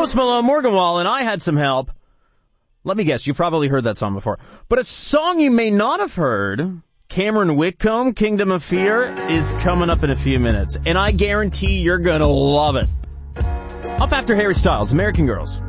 Post Malone, Morgan Wallen, I Had Some Help. Let me guess, you've probably heard that song before. But a song you may not have heard, Cameron Whitcomb, Kingdom of Fear, is coming up in a few minutes. And I guarantee you're going to love it. Up after Harry Styles, American Girls.